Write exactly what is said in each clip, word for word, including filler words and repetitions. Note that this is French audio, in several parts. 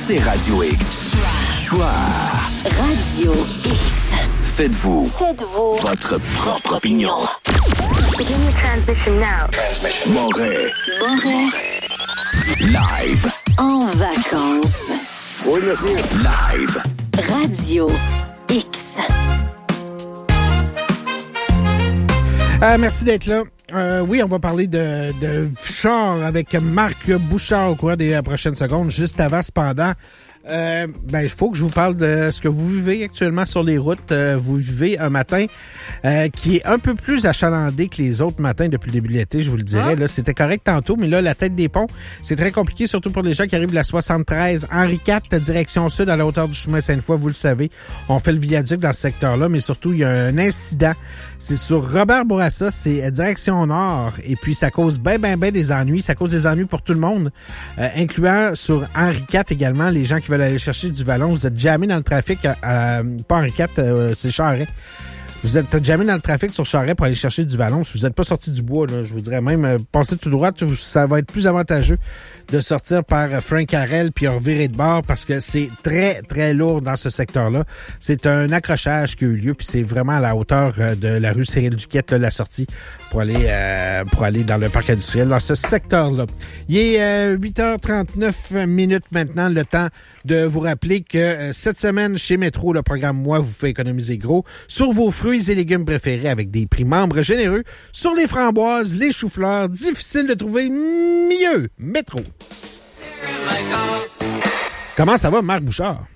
c'est Radio X. Choix. Radio X. Faites-vous. Faites-vous. Votre propre opinion. Begin your transmission now. Transmission. Moret. Moret. Live. En vacances. Oui, monsieur. Live. Radio X. Euh, merci d'être là. Euh, oui, on va parler de, de char avec Marc Bouchard au cours des prochaines secondes. Juste avant, cependant, euh, ben, il faut que je vous parle de ce que vous vivez actuellement sur les routes. Euh, vous vivez un matin euh, qui est un peu plus achalandé que les autres matins depuis le début de l'été, je vous le dirais. Ah. Là, c'était correct tantôt, mais là, la tête des ponts, c'est très compliqué, surtout pour les gens qui arrivent de la soixante-treize. Henri quatre, direction sud, à la hauteur du chemin Sainte-Foy, vous le savez. On fait le viaduc dans ce secteur-là, mais surtout, il y a un incident. C'est sur Robert Bourassa, c'est direction nord, et puis ça cause ben, ben, ben des ennuis. Ça cause des ennuis pour tout le monde, euh, incluant sur Henri quatre également, les gens qui veulent aller chercher du vallon. Vous êtes jamais dans le trafic, à, à, pas Henri quatre, euh, c'est Charest. Vous êtes jamais dans le trafic sur Charest pour aller chercher du vallon. Si vous n'êtes pas sorti du bois, là, je vous dirais même, euh, passez tout droit, ça va être plus avantageux de sortir par euh, Frank-Carrel puis revirer de bord parce que c'est très, très lourd dans ce secteur-là. C'est un accrochage qui a eu lieu puis c'est vraiment à la hauteur euh, de la rue Cyril-Duquette, là, la sortie pour aller euh, pour aller dans le parc industriel, dans ce secteur-là. Il est euh, huit heures trente-neuf minutes maintenant, le temps de vous rappeler que euh, cette semaine, chez Métro, le programme Moi vous fait économiser gros sur vos fruits et légumes préférés avec des prix membres généreux sur les framboises, les choux-fleurs, difficile de trouver mieux. Métro. Comment ça va, Marc Bouchard?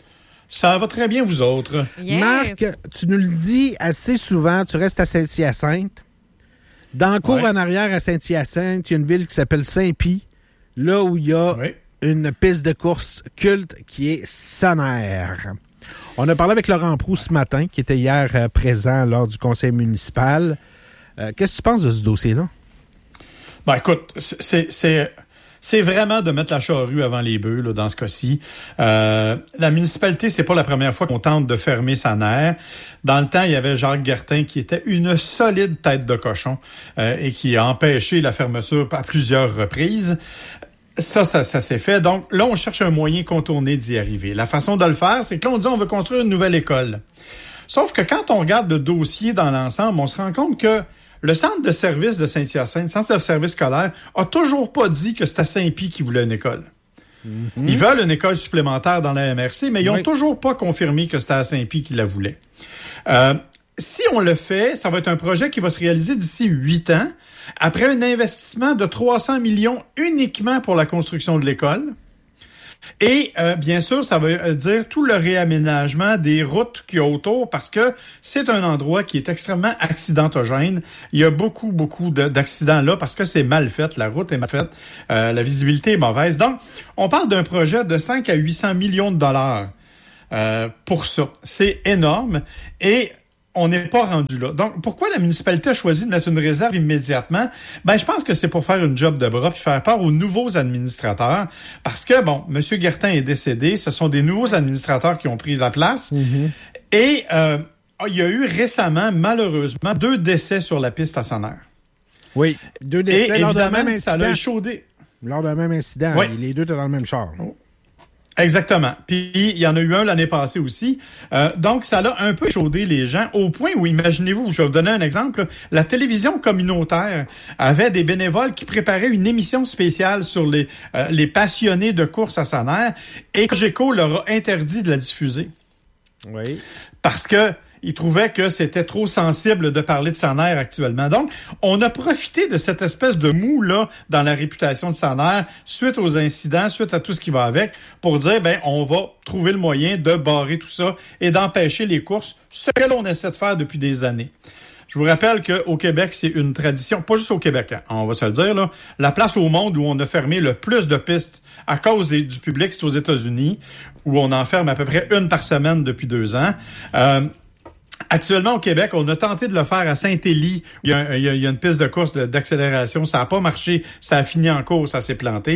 Ça va très bien, vous autres. Yes. Marc, tu nous le dis assez souvent, tu restes à Saint-Hyacinthe. Dans le cours ouais. en arrière à Saint-Hyacinthe, il y a une ville qui s'appelle Saint-Pie, là où il y a ouais. une piste de course culte qui est Sonnaire. On a parlé avec Laurent Proulx ce matin, qui était hier euh, présent lors du conseil municipal. Euh, qu'est-ce que tu penses de ce dossier-là? Ben écoute, c'est, c'est, c'est vraiment de mettre la charrue avant les bœufs là, dans ce cas-ci. Euh, la municipalité, c'est pas la première fois qu'on tente de fermer Sonnaire. Dans le temps, il y avait Jacques Guertin qui était une solide tête de cochon euh, et qui a empêché la fermeture à plusieurs reprises. Ça, ça, ça s'est fait. Donc, là, on cherche un moyen contourné d'y arriver. La façon de le faire, c'est que là, on dit on veut construire une nouvelle école. Sauf que quand on regarde le dossier dans l'ensemble, on se rend compte que le centre de service de Saint-Hyacinthe, le centre de service scolaire, a toujours pas dit que c'était Saint-Pie qui voulait une école. Mm-hmm. Ils veulent une école supplémentaire dans la M R C, mais ils ont oui. toujours pas confirmé que c'était à Saint-Pie qui la voulait. Euh, Si on le fait, ça va être un projet qui va se réaliser d'ici huit ans, après un investissement de trois cents millions uniquement pour la construction de l'école. Et euh, bien sûr, ça veut dire tout le réaménagement des routes qu'il y a autour parce que c'est un endroit qui est extrêmement accidentogène. Il y a beaucoup, beaucoup de, d'accidents là parce que c'est mal fait, la route est mal faite, euh, la visibilité est mauvaise. Donc, on parle d'un projet de cinq à huit cents millions de dollars euh, pour ça. C'est énorme et on n'est pas rendu là. Donc, pourquoi la municipalité a choisi de mettre une réserve immédiatement? Ben, je pense que c'est pour faire une job de bras puis faire peur aux nouveaux administrateurs. Parce que, bon, M. Guertin est décédé. Ce sont des nouveaux administrateurs qui ont pris la place. Mm-hmm. Et euh, il y a eu récemment, malheureusement, deux décès sur la piste à Sonnaire. Oui, deux décès Et lors d'un même incident. Ça l'a échaudé. Lors d'un même incident. Oui. Les deux étaient dans le même char. Oh. Exactement. Puis, il y en a eu un l'année passée aussi. Euh, donc, ça l'a un peu échaudé les gens au point où, imaginez-vous, je vais vous donner un exemple, la télévision communautaire avait des bénévoles qui préparaient une émission spéciale sur les, euh, les passionnés de course à Sonnaire et Cogeco leur a interdit de la diffuser. Oui. Parce que il trouvait que c'était trop sensible de parler de Sonnaire actuellement. Donc, on a profité de cette espèce de mou-là dans la réputation de Sonnaire suite aux incidents, suite à tout ce qui va avec, pour dire, ben, on va trouver le moyen de barrer tout ça et d'empêcher les courses, ce que l'on essaie de faire depuis des années. Je vous rappelle qu'au Québec, c'est une tradition, pas juste au Québec, hein, on va se le dire, là, la place au monde où on a fermé le plus de pistes à cause des, du public, c'est aux États-Unis, où on en ferme à peu près une par semaine depuis deux ans. Euh, Actuellement, au Québec, on a tenté de le faire à Saint-Élie. Il y a, il y a, il y a une piste de course de, d'accélération. Ça n'a pas marché. Ça a fini en course. Ça s'est planté.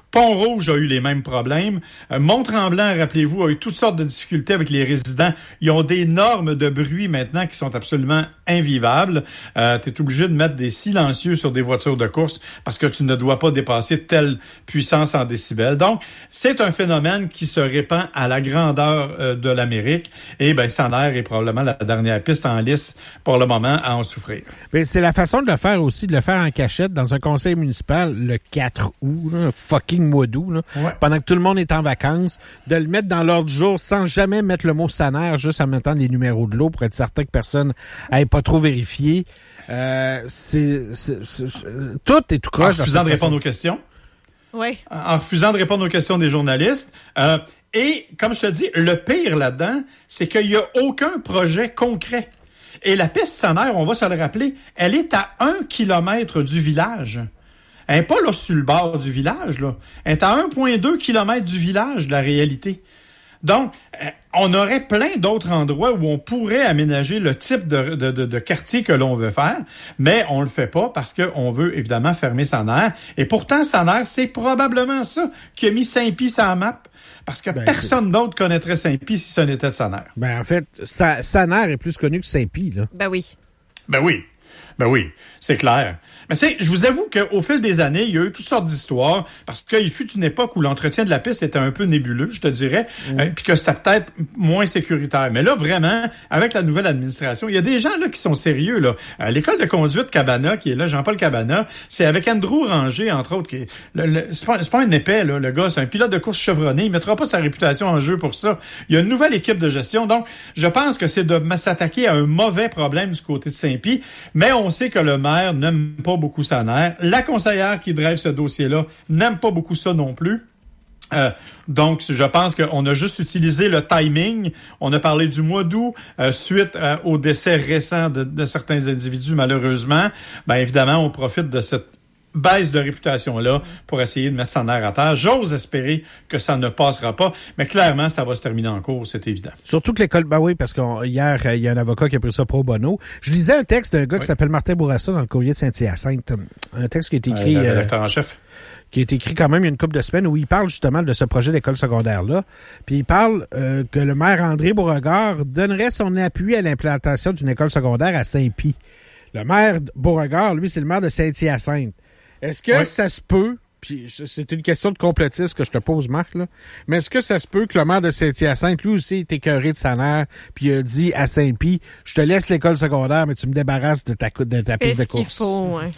Pont-Rouge a eu les mêmes problèmes. Euh, Mont-Tremblant, rappelez-vous, a eu toutes sortes de difficultés avec les résidents. Ils ont des normes de bruit maintenant qui sont absolument invivables. Euh, tu es obligé de mettre des silencieux sur des voitures de course parce que tu ne dois pas dépasser telle puissance en décibels. Donc, c'est un phénomène qui se répand à la grandeur euh, de l'Amérique. Et ben, Sanair est probablement la dernière piste en lice pour le moment à en souffrir. Mais c'est la façon de le faire aussi, de le faire en cachette dans un conseil municipal le quatre août, là, fucking mois d'août, là, ouais. pendant que tout le monde est en vacances, de le mettre dans l'ordre du jour sans jamais mettre le mot Sanair, juste en mettant les numéros de l'eau pour être certain que personne n'ait pas trop vérifié. Euh, c'est, c'est, c'est, c'est tout est tout croche. En refusant de répondre aux questions. Oui. En refusant de répondre aux questions des journalistes. Euh, et, comme je te dis, le pire là-dedans, c'est qu'il n'y a aucun projet concret. Et la piste Sanair, on va se le rappeler, elle est à un kilomètre du village. Elle n'est pas là sur le bord du village, là. Elle est à un virgule deux kilomètres du village, de la réalité. Donc, euh, on aurait plein d'autres endroits où on pourrait aménager le type de, de, de, de quartier que l'on veut faire, mais on le fait pas parce qu'on veut évidemment fermer Sanair. Et pourtant, Sanair, c'est probablement ça qui a mis Saint-Pie sur la map. Parce que ben, personne c'est... d'autre connaîtrait Saint-Pie si ce n'était de Sanair. Ben, en fait, Sa- Sanair est plus connu que Saint-Pie, là. Ben oui. Ben oui. Ben oui, c'est clair. Mais c'est, je vous avoue qu'au fil des années, il y a eu toutes sortes d'histoires, parce qu'il fut une époque où l'entretien de la piste était un peu nébuleux, je te dirais, mmh. euh, puis que c'était peut-être moins sécuritaire. Mais là, vraiment, avec la nouvelle administration, il y a des gens là qui sont sérieux. Là. Euh, l'école de conduite Cabana, qui est là, Jean-Paul Cabana, c'est avec Andrew Ranger, entre autres. Qui, le, le, c'est, pas, c'est pas un épais, là, le gars, c'est un pilote de course chevronné. Il mettra pas sa réputation en jeu pour ça. Il y a une nouvelle équipe de gestion. Donc, je pense que c'est de s'attaquer à un mauvais problème du côté de Saint-Pie, mais on sait que le maire n'aime pas beaucoup Sanair. La conseillère qui drive ce dossier-là n'aime pas beaucoup ça non plus. Euh, donc, je pense qu'on a juste utilisé le timing. On a parlé du mois d'août, euh, suite euh, au décès récent de, de certains individus, malheureusement. Ben évidemment, on profite de cette baisse de réputation-là pour essayer de mettre Sanair à terre. J'ose espérer que ça ne passera pas, mais clairement, ça va se terminer en cours, c'est évident. Surtout que l'école... Ben oui, parce qu'hier, il y a un avocat qui a pris ça pro bono. Je lisais un texte d'un gars oui. qui s'appelle Martin Bourassa dans le Courrier de Saint-Hyacinthe. Un texte qui a été écrit... Euh, le rédacteur en chef. Qui a été écrit quand même il y a une couple de semaines où il parle justement de ce projet d'école secondaire-là. Puis il parle euh, que le maire André Beauregard donnerait son appui à l'implantation d'une école secondaire à Saint-Pie. Le maire Beauregard, lui, c'est le maire de Saint-Hyacinthe. Est-ce que oui. ça se peut, puis c'est une question de complotiste que je te pose, Marc, là, mais est-ce que ça se peut que le maire de Saint-Hyacinthe, lui aussi, est écœuré de Sanair, puis il a dit à Saint-Pie, je te laisse l'école secondaire, mais tu me débarrasses de ta, de ta piste de course. Qu'est-ce qu'il faut, ouais.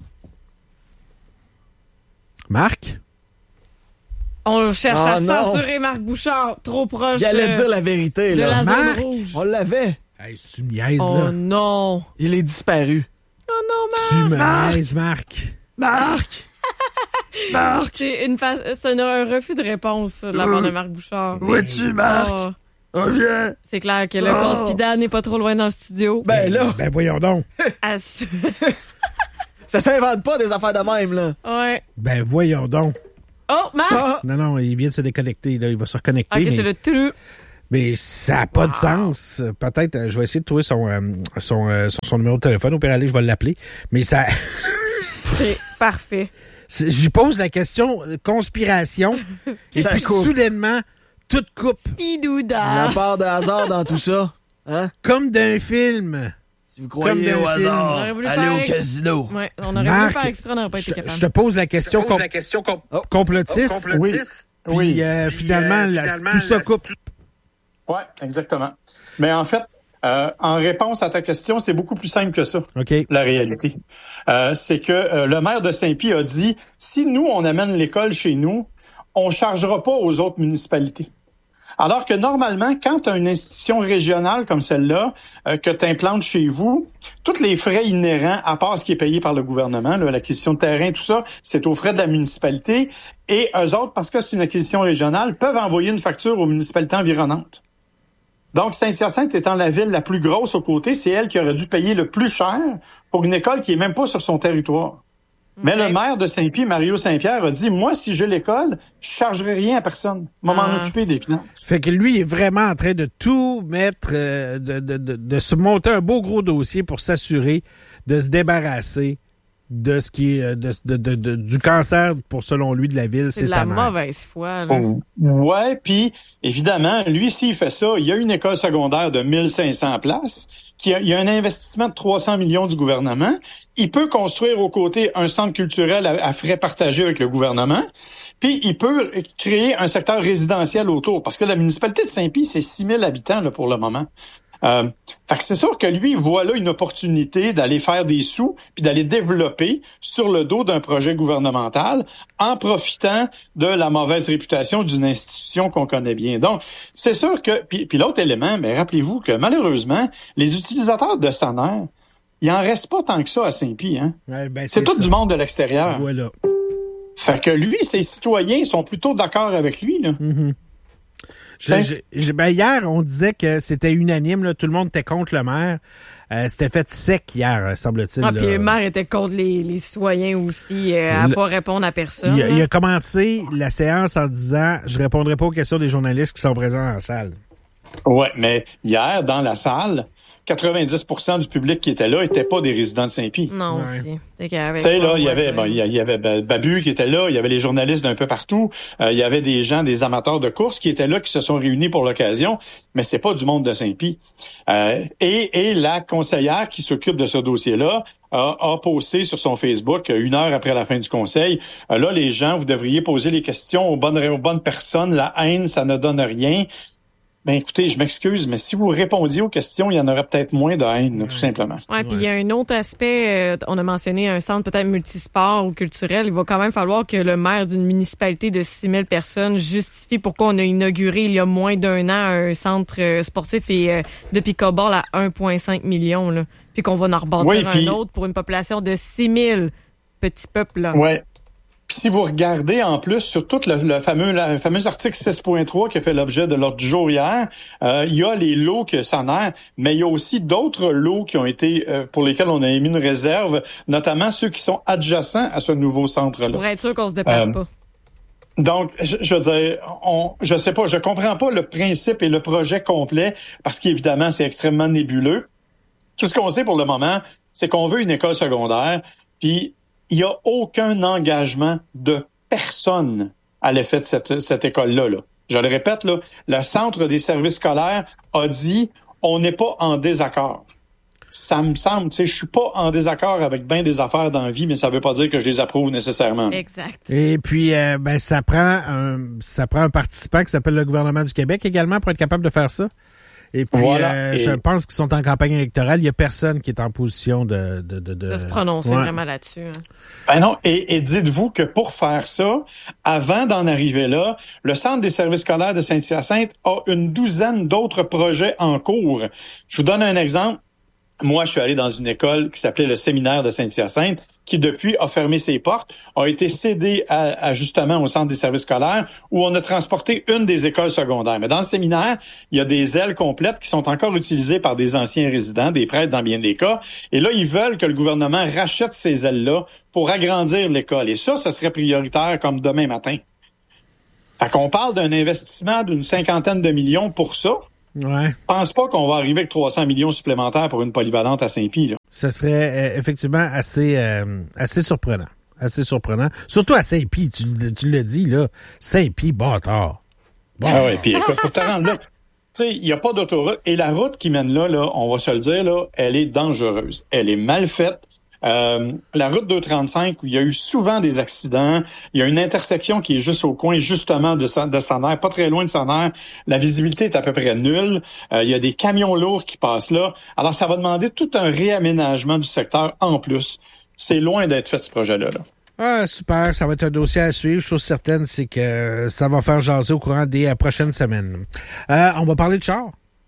Marc? On cherche ah, à non. censurer Marc Bouchard, trop proche. Il allait dire la vérité, de là. la Marc, zone rouge. On l'avait. Hey, tu me niaises, oh là. Oh non. Il est disparu. Oh non, Marc. Tu me Marc. niaises, Marc. Marc. Marc! C'est, une fa... c'est un refus de réponse de la part de Marc Bouchard. Où es-tu, Marc? Oh. Reviens! C'est clair que le oh. conspida n'est pas trop loin dans le studio. Ben là! Ben voyons donc! Assu... Ça s'invente pas des affaires de même, là! Ouais. Ben voyons donc! Oh, Marc! Ah. Non, non, il vient de se déconnecter, là. Il va se reconnecter. Ok, mais... c'est le trou. Mais ça n'a pas wow. de sens. Peut-être, euh, je vais essayer de trouver son, euh, son, euh, son, son numéro de téléphone. Au pire, aller, je vais l'appeler. Mais ça... c'est parfait. J'y pose la question conspiration. Et puis, coupe. Soudainement, tout coupe. Fidouda. Il y a une part de hasard dans tout ça. Hein? Comme d'un film. Si vous croyez au hasard, allez au ex... casino. Ouais, on aurait Marc, voulu faire exprès, on n'aurait pas été capable. Je te pose la question, je te pose com- la question com- oh. complotiste. Oh, complotiste. Oui. Oui. Puis, euh, Puis finalement, euh, la, finalement, tout ça la, coupe. Oui, exactement. Mais en fait, euh, en réponse à ta question, c'est beaucoup plus simple que ça, okay. la réalité. Euh, c'est que euh, le maire de Saint-Pie a dit, si nous, on amène l'école chez nous, on ne chargera pas aux autres municipalités. Alors que normalement, quand tu as une institution régionale comme celle-là, euh, que tu implantes chez vous, tous les frais inhérents, à part ce qui est payé par le gouvernement, là, l'acquisition de terrain, tout ça, c'est aux frais de la municipalité. Et eux autres, parce que c'est une acquisition régionale, peuvent envoyer une facture aux municipalités environnantes. Donc, Saint-Hyacinthe étant la ville la plus grosse aux côtés, c'est elle qui aurait dû payer le plus cher pour une école qui est même pas sur son territoire. Okay. Mais le maire de Saint-Pie, Mario Saint-Pierre, a dit, moi, si j'ai l'école, je chargerai rien à personne. Je vais m'en ah. occuper des finances. C'est que lui est vraiment en train de tout mettre, euh, de, de, de, de se monter un beau gros dossier pour s'assurer de se débarrasser de ce qui est de, de, de, de du cancer pour selon lui de la ville, c'est, c'est de sa la mère. mauvaise foi. Là. Oh, ouais, puis évidemment, lui, s'il fait ça, il y a une école secondaire de mille cinq cents places, qui a, il y a un investissement de trois cents millions du gouvernement. Il peut construire aux côtés un centre culturel à, à frais partagés avec le gouvernement, puis il peut créer un secteur résidentiel autour, parce que la municipalité de Saint-Pie, c'est six mille habitants là, pour le moment. Euh, fait que c'est sûr que lui, il voit là une opportunité d'aller faire des sous puis d'aller développer sur le dos d'un projet gouvernemental en profitant de la mauvaise réputation d'une institution qu'on connaît bien. Donc, c'est sûr que... Puis, puis l'autre élément, mais rappelez-vous que malheureusement, les utilisateurs de Saner, il en reste pas tant que ça à Saint-Pie. Hein? Ouais, ben, c'est, c'est tout ça. du monde de l'extérieur. Voilà. Fait que lui, ses citoyens sont plutôt d'accord avec lui, là. Mm-hmm. Je, je, je, ben hier, on disait que c'était unanime, là, tout le monde était contre le maire. Euh, c'était fait sec hier, semble-t-il. Ah, puis le maire était contre les, les citoyens aussi, euh, à ne pas répondre à personne. Il a, il a commencé la séance en disant « Je répondrai pas aux questions des journalistes qui sont présents dans la salle. » Ouais, mais hier, dans la salle, quatre-vingt-dix pour cent du public qui était là n'était pas des résidents de Saint-Pie. Non, ouais. aussi. Tu sais, là, il y avait, bon, il y avait Babu qui était là, il y avait les journalistes d'un peu partout, euh, il y avait des gens, des amateurs de course qui étaient là, qui se sont réunis pour l'occasion, mais c'est pas du monde de Saint-Pie. Euh, et, et la conseillère qui s'occupe de ce dossier-là a, a posté sur son Facebook une heure après la fin du conseil. Euh, là, les gens, vous devriez poser les questions aux bonnes, aux bonnes personnes. La haine, ça ne donne rien. Ben écoutez, je m'excuse, mais si vous répondiez aux questions, il y en aurait peut-être moins de haine, tout simplement. Ouais, puis il y a un autre aspect, euh, on a mentionné un centre peut-être multisport ou culturel, il va quand même falloir que le maire d'une municipalité de six mille personnes justifie pourquoi on a inauguré il y a moins d'un an un centre sportif et euh, de pick-up-ball à un virgule cinq million, là, puis qu'on va en rebâtir oui, puis... un autre pour une population de six mille petits peuples. Là. Ouais. Si vous regardez en plus sur tout le, le fameux le fameux article six point trois qui a fait l'objet de l'ordre du jour hier, euh, il y a les lots que Saner, mais il y a aussi d'autres lots qui ont été euh, pour lesquels on a émis une réserve, notamment ceux qui sont adjacents à ce nouveau centre-là. Pour être sûr qu'on se dépasse euh, pas. Donc, je, je veux dire, on, je sais pas, je comprends pas le principe et le projet complet parce qu'évidemment c'est extrêmement nébuleux. Tout ce qu'on sait pour le moment, c'est qu'on veut une école secondaire, puis il n'y a aucun engagement de personne à l'effet de cette, cette école-là. Là. Je le répète, là, le Centre des services scolaires a dit on n'est pas en désaccord. Ça me semble, tu sais, je suis pas en désaccord avec bien des affaires dans la vie, mais ça veut pas dire que je les approuve nécessairement. Exact. Et puis, euh, ben, ça prend un, ça prend un participant qui s'appelle le gouvernement du Québec également pour être capable de faire ça. Et puis, voilà. euh, Et... je pense qu'ils sont en campagne électorale. Il y a personne qui est en position de... De, de, de... de se prononcer ouais. vraiment là-dessus. Hein. Ben non, et, et dites-vous que pour faire ça, avant d'en arriver là, le Centre des services scolaires de Saint-Hyacinthe a une douzaine d'autres projets en cours. Je vous donne un exemple. Moi, je suis allé dans une école qui s'appelait le Séminaire de Saint-Hyacinthe, qui depuis a fermé ses portes, a été cédé à, à justement au Centre des services scolaires, où on a transporté une des écoles secondaires. Mais dans le séminaire, il y a des ailes complètes qui sont encore utilisées par des anciens résidents, des prêtres dans bien des cas. Et là, ils veulent que le gouvernement rachète ces ailes-là pour agrandir l'école. Et ça, ça serait prioritaire comme demain matin. Fait qu'on parle d'un investissement d'une cinquantaine de millions pour ça. Ouais. Je pense pas qu'on va arriver avec trois cents millions supplémentaires pour une polyvalente à Saint-Pie, là. Ça serait euh, effectivement assez euh, assez surprenant. Assez surprenant. Surtout à Saint-Pie, tu, tu l'as dit, là. Saint-Pie, bâtard. Bon. Ah ouais, puis écoute, pour te rendre là, tu sais, il n'y a pas d'autoroute. Et la route qui mène là, là, on va se le dire, là, elle est dangereuse. Elle est mal faite. Euh, la route deux trente-cinq, où il y a eu souvent des accidents, il y a une intersection qui est juste au coin, justement, de, de Saner, pas très loin de Saner. La visibilité est à peu près nulle. Euh, il y a des camions lourds qui passent là. Alors, ça va demander tout un réaménagement du secteur en plus. C'est loin d'être fait, ce projet-là, là. Ah, super. Ça va être un dossier à suivre. Chose certaine, c'est que ça va faire jaser au courant des euh, prochaines semaines. Euh, on va parler de char.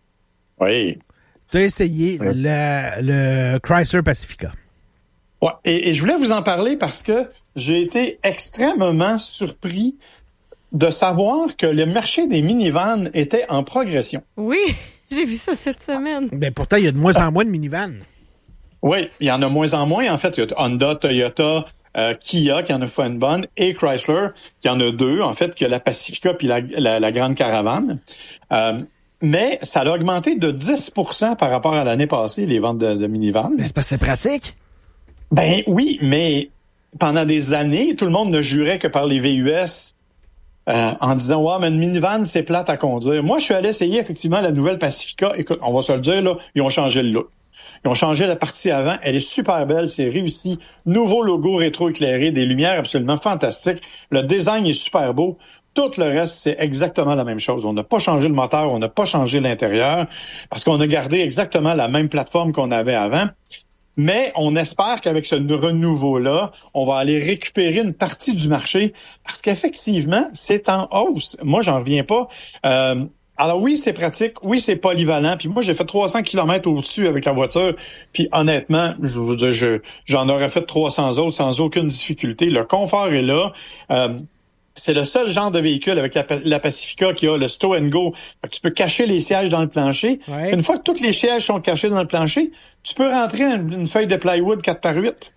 Oui. Tu as essayé oui. le, le Chrysler Pacifica. Ouais, et, et je voulais vous en parler parce que j'ai été extrêmement surpris de savoir que le marché des minivans était en progression. Oui, j'ai vu ça cette semaine. Ben pourtant, il y a de moins en moins de minivans. Oui, il y en a moins en moins. En fait, il y a Honda, Toyota, euh, Kia qui en a fait une bonne, et Chrysler qui en a deux, en fait, qui a la Pacifica puis la, la, la Grande Caravane. Euh, mais ça a augmenté de dix pour cent par rapport à l'année passée, les ventes de, de minivans. Mais c'est parce que c'est pratique. Ben oui, mais pendant des années, tout le monde ne jurait que par les V U S euh, en disant « Ouais, mais une minivan, c'est plate à conduire. » Moi, je suis allé essayer effectivement la nouvelle Pacifica. Écoute, on va se le dire, là, ils ont changé le look. Ils ont changé la partie avant. Elle est super belle, c'est réussi. Nouveau logo rétro-éclairé, des lumières absolument fantastiques. Le design est super beau. Tout le reste, c'est exactement la même chose. On n'a pas changé le moteur, on n'a pas changé l'intérieur, parce qu'on a gardé exactement la même plateforme qu'on avait avant. Mais on espère qu'avec ce renouveau-là, on va aller récupérer une partie du marché, parce qu'effectivement, c'est en hausse. Moi, j'en reviens pas. Euh, alors oui, c'est pratique, oui, c'est polyvalent. Puis moi, j'ai fait trois cents kilomètres au-dessus avec la voiture. Puis honnêtement, je veux dire, je, j'en aurais fait trois cents autres sans aucune difficulté. Le confort est là. Euh, c'est le seul genre de véhicule avec la, la Pacifica qui a le stow and go. Fait que tu peux cacher les sièges dans le plancher. Ouais. Une fois que tous les sièges sont cachés dans le plancher, tu peux rentrer une, une feuille de plywood quatre par huit.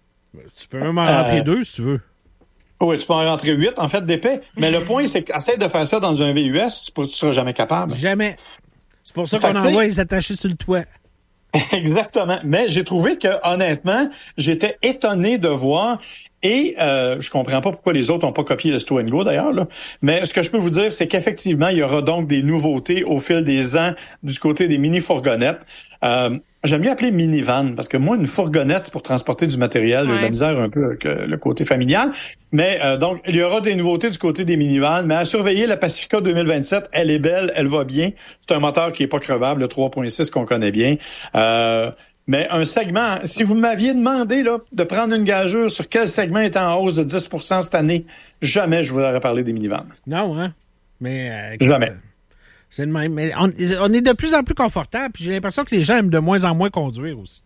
Tu peux même en rentrer Euh, deux, si tu veux. Oui, tu peux en rentrer huit, en fait, d'épais. Mais le point, c'est qu'essaie de faire ça dans un V U S, tu ne seras jamais capable. Jamais. C'est pour ça Fait qu'on que, envoie t'sais- les attachés sur le toit. Exactement. Mais j'ai trouvé que, honnêtement, j'étais étonné de voir. Et euh, je comprends pas pourquoi les autres n'ont pas copié le Stow and Go d'ailleurs. Là. Mais ce que je peux vous dire, c'est qu'effectivement, il y aura donc des nouveautés au fil des ans du côté des mini-fourgonnettes. Euh, J'aime mieux appeler minivan, parce que moi, une fourgonnette, c'est pour transporter du matériel. J'ai de la Ouais. misère un peu avec euh, le côté familial. Mais euh, donc, il y aura des nouveautés du côté des minivans. Mais à surveiller, la Pacifica deux mille vingt-sept, elle est belle, elle va bien. C'est un moteur qui est pas crevable, le trois point six qu'on connaît bien. Euh, mais un segment, si vous m'aviez demandé là de prendre une gageure sur quel segment est en hausse de dix pour cent cette année, jamais je vous aurais parlé des minivans. Non, hein? Mais. euh, écoute, Jamais. euh, C'est le même. Mais on, on est de plus en plus confortable, puis j'ai l'impression que les gens aiment de moins en moins conduire aussi.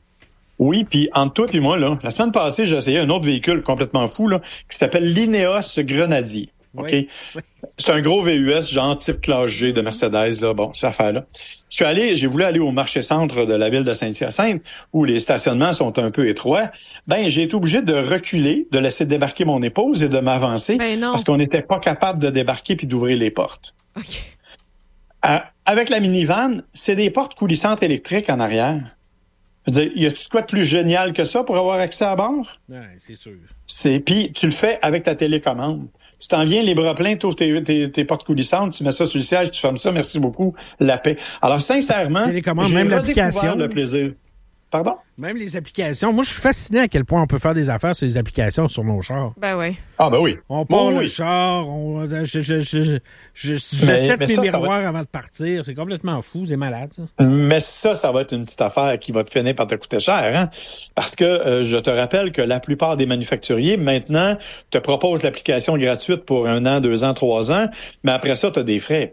Oui, puis entre toi et moi, là, la semaine passée, j'ai essayé un autre véhicule complètement fou là, qui s'appelle l'Ineos Grenadier. OK? Oui, oui. C'est un gros V U S, genre type classe G de Mercedes, là. Bon, cette affaire-là. Je suis allé, j'ai voulu aller au marché-centre de la ville de Saint-Hyacinthe, où les stationnements sont un peu étroits. Ben, j'ai été obligé de reculer, de laisser débarquer mon épouse et de m'avancer. Ben non. Parce qu'on n'était pas capable de débarquer puis d'ouvrir les portes. OK. Euh, avec la minivan, c'est des portes coulissantes électriques en arrière. Je veux dire, y a-tu de quoi de plus génial que ça pour avoir accès à bord? Ouais, c'est sûr. C'est puis tu le fais avec ta télécommande. Tu t'en viens les bras pleins, tu ouvres tes, tes, tes portes coulissantes, tu mets ça sur le siège, tu fermes ça, merci beaucoup, la paix. Alors sincèrement, Télécommande, j'ai même redécouvert l'application. le plaisir. Pardon? Même les applications. Moi, je suis fasciné à quel point on peut faire des affaires sur les applications sur nos chars. Ben oui. Ah ben oui. On part Oui, le oui. char, on, je, je, je, je, je, je Mais- set mais mes ça, ça miroirs avant de partir. C'est complètement fou, c'est malade, ça. Mais ça, ça va être une petite affaire qui va te finir par te coûter cher, hein? Parce que euh, je te rappelle que la plupart des manufacturiers, maintenant, te proposent l'application gratuite pour un an, deux ans, trois ans, mais après ça, tu as des frais.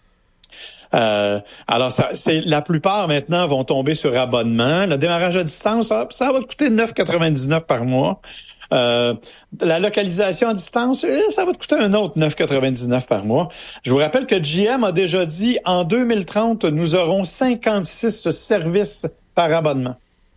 Euh, alors, ça, c'est la plupart maintenant vont tomber sur abonnement. Le démarrage à distance, ça, ça va te coûter neuf quatre-vingt-dix-neuf par mois. Euh, la localisation à distance, euh, ça va te coûter un autre neuf quatre-vingt-dix-neuf par mois. Je vous rappelle que G M a déjà dit en deux mille trente, nous aurons cinquante-six services par abonnement.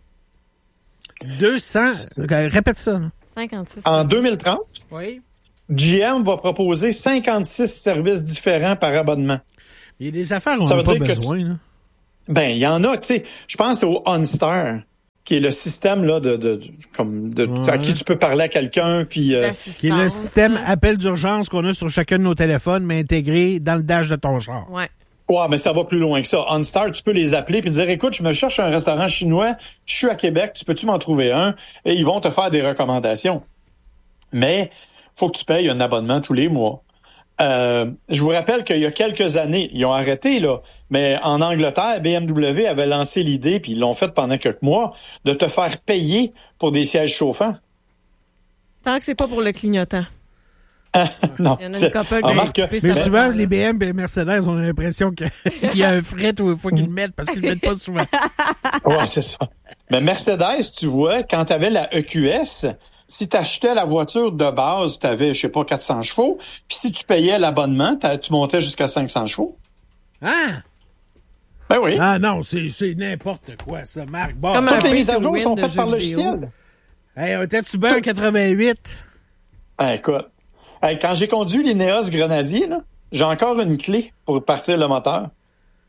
deux cents. Okay, répète ça. là. cinquante-six. En deux mille trente, Oui. G M va proposer cinquante-six services différents par abonnement. Il y a des affaires qu'on Ça n'a veut pas dire que besoin. Là. Ben, il y en a, tu sais. Je pense au OnStar, qui est le système là de, de, de- comme de Ouais. à qui tu peux parler à quelqu'un, puis euh, Qui est le système appel d'urgence qu'on a sur chacun de nos téléphones, mais intégré dans le dash de ton char. Ouais. ouais, mais ça va plus loin que ça. OnStar, tu peux les appeler puis dire, écoute, je me cherche un restaurant chinois, je suis à Québec, tu peux-tu m'en trouver un? Et ils vont te faire des recommandations. Mais faut que tu payes un abonnement tous les mois. Euh, je vous rappelle qu'il y a quelques années, ils ont arrêté, là, mais en Angleterre, B M W avait lancé l'idée, puis ils l'ont fait pendant quelques mois, de te faire payer pour des sièges chauffants. Tant que c'est pas pour le clignotant. Non, Il y en a c'est- une couple qui remarque a que- occupé Mais cette souvent, affaire-là. les B M et les Mercedes, on a l'impression qu'il y a un frais tous les fois qu'ils le mettent parce qu'ils le mettent pas souvent. Ouais, c'est ça. Mais Mercedes, tu vois, quand tu avais la E Q S, si tu achetais la voiture de base, tu avais, je sais pas, quatre cents chevaux. Puis si tu payais l'abonnement, t'as- tu montais jusqu'à cinq cents chevaux. Ah! Ben oui. Ah non, c'est c'est n'importe quoi, ça, Marc. Bon, comme Toutes un les pay mises à to jour win sont de faites jeux par vidéo. logiciel. hey, on était-tu bien en quatre-vingt-huit? Ah, écoute, hey, quand j'ai conduit l'Ineos Grenadier, là, j'ai encore une clé pour partir le moteur.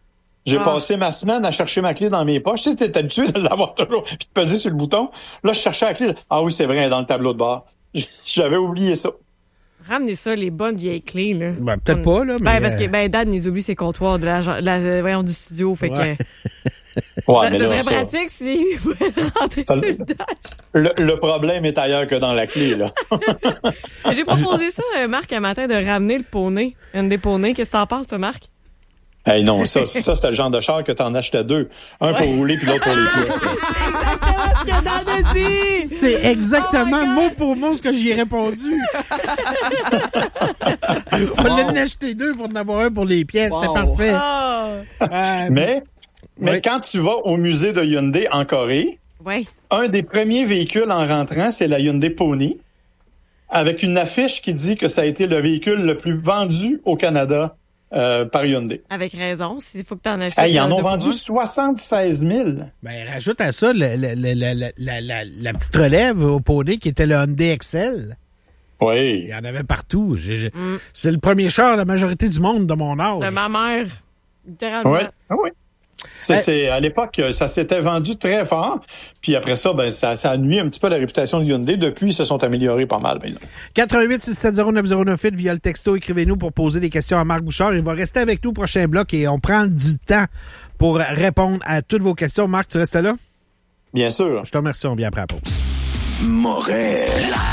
J'ai Ah. passé ma semaine à chercher ma clé dans mes poches. Tu sais, t'es habitué de l'avoir toujours, puis de peser sur le bouton. Là, je cherchais la clé. Ah oui, c'est vrai, elle est dans le tableau de bord. J'avais oublié ça. Ramenez ça, les bonnes vieilles clés, là. Ben, peut-être pas, là, mais... Ben, parce que, euh, ben, Dan, ils oublient ses comptoirs de la, de la, voyons, du studio, fait Ouais. que... Ouais, ça, mais ça là, serait ça- pratique s'ils pouvaient le rentrer Ça- sur le dash. Le, le problème est ailleurs que dans la clé, là. J'ai proposé ça, euh, Marc, un matin, de ramener le poney. Une des poneys. Qu'est-ce que t'en penses, toi, Marc? Hey, non, ça, ça c'était le genre de char que t'en achetais deux. Un pour rouler, puis l'autre pour les pieds. Exactement ce que Dan a dit! C'est exactement Oh my God. mot pour mot ce que j'y ai répondu. Fallait en acheter deux pour en avoir un pour les pièces. C'était Wow. parfait. Ah! Euh, Mais, mais Oui. quand tu vas au musée de Hyundai en Corée, Ouais. un des premiers véhicules en rentrant, c'est la Hyundai Pony, avec une affiche qui dit que ça a été le véhicule le plus vendu au Canada euh, par Hyundai. Avec raison. Il faut que t'en achètes. Hey, ils en deux ont pour vendu un. soixante-seize mille. Ben, rajoute à ça le- le- le- le- le- la, la, la petite relève au poney qui était le Hyundai Excel. Il Oui. y en avait partout. J'ai- j'ai- C'est le premier char de la majorité du monde de mon âge. De ma mère. Littéralement. Oui. oui. C'est, Hey. c'est, à l'époque, ça s'était vendu très fort. Puis après ça, ben, ça, ça a nuit un petit peu à la réputation de Hyundai. Depuis, ils se sont améliorés pas mal. Ben, là. quatre un huit six sept zéro neuf zéro neuf huit via le texto. Écrivez-nous pour poser des questions à Marc Bouchard. Il va rester avec nous au prochain bloc et on prend du temps pour répondre à toutes vos questions. Marc, tu restes là? Bien sûr. Je te remercie. On vient après la pause. Morel.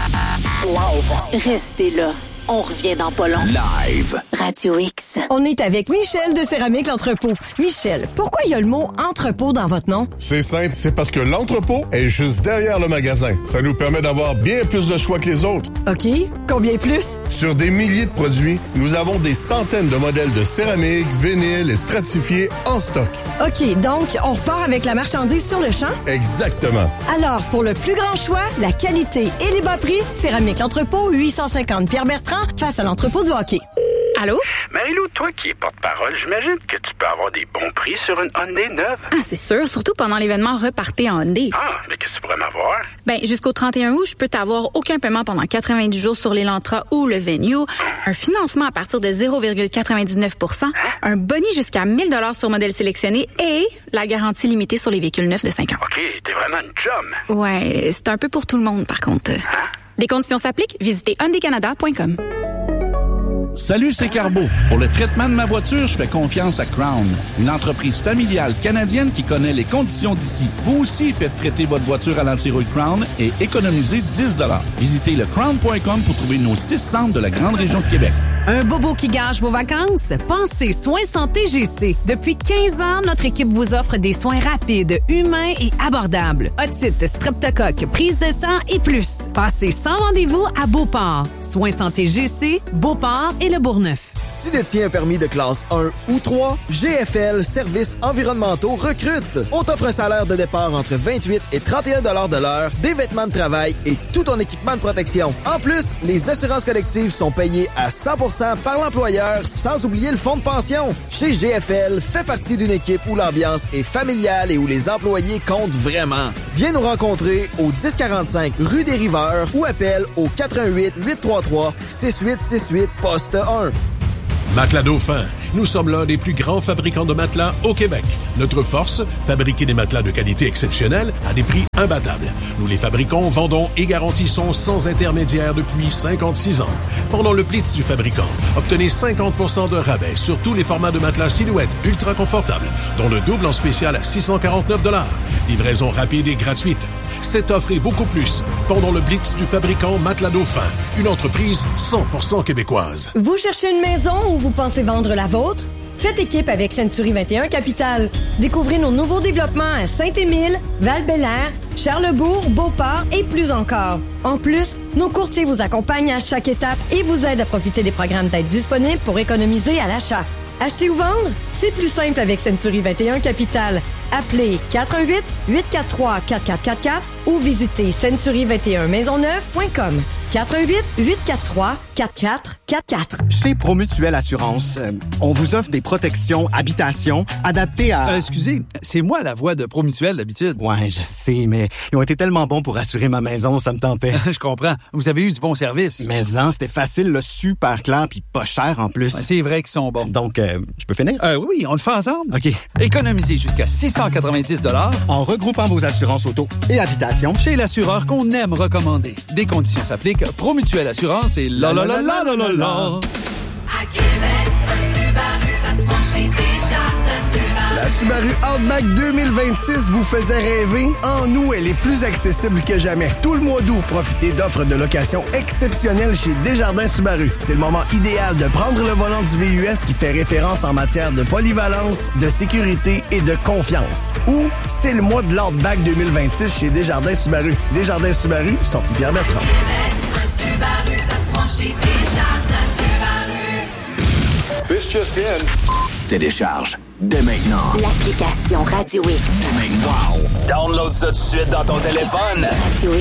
Restez là. On revient dans pas long. Live. Radio X. On est avec Michel de Céramique L'Entrepôt. Michel, pourquoi il y a le mot entrepôt dans votre nom? C'est simple, c'est parce que l'entrepôt est juste derrière le magasin. Ça nous permet d'avoir bien plus de choix que les autres. OK. Combien plus? Sur des milliers de produits, nous avons des centaines de modèles de céramique, vinyle et stratifiés en stock. OK, donc on repart avec la marchandise sur le champ? Exactement. Alors, pour le plus grand choix, la qualité et les bas prix, Céramique L'Entrepôt, huit cent cinquante Pierre-Bertrand, face à l'entrepôt du hockey. Allô? Marie-Lou, toi qui es porte-parole, j'imagine que tu peux avoir des bons prix sur une Hyundai neuve. Ah, c'est sûr, surtout pendant l'événement Repartez en Hyundai. Ah, mais qu'est-ce que tu pourrais m'avoir? Ben, jusqu'au trente et un août, je peux t'avoir aucun paiement pendant quatre-vingt-dix jours sur l'Elantra ou le Venue, un financement à partir de zéro virgule quatre-vingt-dix-neuf pour cent, un boni jusqu'à mille dollars sur modèle sélectionné et la garantie limitée sur les véhicules neufs de cinq ans. OK, t'es vraiment une chum. Ouais, c'est un peu pour tout le monde, par contre. Des conditions s'appliquent, visitez hyundai canada point com. Salut, c'est Carbo. Pour le traitement de ma voiture, je fais confiance à Crown, une entreprise familiale canadienne qui connaît les conditions d'ici. Vous aussi faites traiter votre voiture à l'antirouille Crown et économisez dix dollars. Visitez le crown point com pour trouver nos six centres de la grande région de Québec. Un bobo qui gâche vos vacances? Pensez Soins Santé G C. Depuis quinze ans, notre équipe vous offre des soins rapides, humains et abordables. Otite, streptocoque, prise de sang et plus. Passez sans rendez-vous à Beauport. Soins Santé G C, Beauport et le Bourgneuf. Tu détiens un permis de classe un ou trois, G F L Services environnementaux recrute. On t'offre un salaire de départ entre vingt-huit et trente et un dollars de l'heure, des vêtements de travail et tout ton équipement de protection. En plus, les assurances collectives sont payées à cent pour cent par l'employeur, sans oublier le fonds de pension. Chez G F L, fais partie d'une équipe où l'ambiance est familiale et où les employés comptent vraiment. Viens nous rencontrer au dix quarante-cinq rue des Riveurs ou appelle au quatre un huit, huit trois trois, six huit six huit, poste un. Matelas Dauphin. Nous sommes l'un des plus grands fabricants de matelas au Québec. Notre force, fabriquer des matelas de qualité exceptionnelle à des prix imbattables. Nous les fabriquons, vendons et garantissons sans intermédiaire depuis cinquante-six ans. Pendant le Blitz du fabricant, obtenez cinquante pour cent de rabais sur tous les formats de matelas silhouette ultra confortables, dont le double en spécial à six cent quarante-neuf dollars. Livraison rapide et gratuite. Cette offre et beaucoup plus pendant le Blitz du fabricant Matelas Dauphin, une entreprise cent pour cent québécoise. Vous cherchez une maison ou vous pensez vendre la vôtre? Faites équipe avec Century vingt et un Capital. Découvrez nos nouveaux développements à Saint-Émile, Val-Bélair, Charlesbourg, Beauport et plus encore. En plus, nos courtiers vous accompagnent à chaque étape et vous aident à profiter des programmes d'aide disponibles pour économiser à l'achat. Acheter ou vendre? C'est plus simple avec Century vingt et un Capital. Appelez quatre un huit, huit quatre trois, quatre quatre quatre quatre ou visitez century vingt et un maisonneuve point com. quatre un huit, huit quatre trois, quatre quatre quatre quatre. Chez Promutuelle Assurance, euh, on vous offre des protections habitation adaptées à... Euh, excusez, c'est moi la voix de Promutuelle d'habitude. Ouais, je sais, mais ils ont été tellement bons pour assurer ma maison, ça me tentait. Je comprends. Vous avez eu du bon service. Mais hein, c'était facile, là, super clair, puis pas cher en plus. Ouais, c'est vrai qu'ils sont bons. Donc, euh, je peux finir? Euh, oui, oui, on le fait ensemble. OK. Économisez jusqu'à six cent quatre-vingt-dix dollars en regroupant vos assurances auto et habitation chez l'assureur qu'on aime recommander. Des conditions s'appliquent. Promutuelle Assurance et la la la la la la la. À Québec, un Subaru, ça se vend chez Desjardins. La Subaru Outback deux mille vingt-six vous faisait rêver? En nous, elle est plus accessible que jamais. Tout le mois d'août, profitez d'offres de location exceptionnelles chez Desjardins Subaru. C'est le moment idéal de prendre le volant du V U S qui fait référence en matière de polyvalence, de sécurité et de confiance. Ou c'est le mois de l'Outback deux mille vingt-six chez Desjardins Subaru. Desjardins Subaru, sortie Pierre-Bertrand. Un Subaru, ça se vend chez Desjardins Subaru. This just in. Télécharge dès maintenant l'application Radio X. Wow! Download ça tout de suite dans ton téléphone. Radio